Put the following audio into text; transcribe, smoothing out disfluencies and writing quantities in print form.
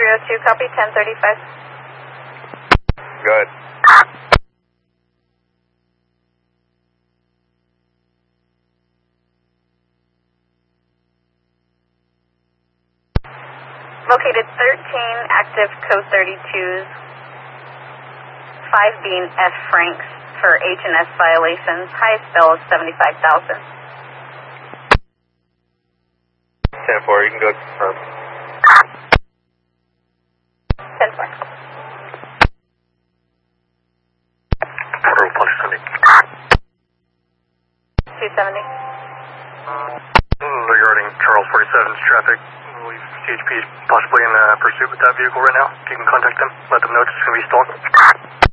302, copy 1035. Good. Located 13 active code 32s, 5 being F francs for H&S violations. Highest bill is $75,000. 10-4, you can go confirm. 10-4. Portal plus 70. 270. Regarding Charles 47's traffic, I believe CHP is possibly in pursuit with that vehicle right now. You can contact them, let them know it's going to be stolen.